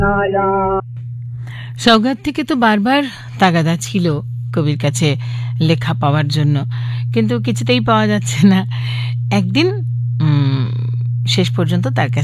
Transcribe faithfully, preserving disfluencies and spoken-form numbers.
সওগাত থেকে তো বারবার তাগাদা ছিল কবির কাছে লেখা পাওয়ার জন্য, কিন্তু কিছুতেই পাওয়া যাচ্ছে না। একদিন শেষ পর্যন্ত তার কাছে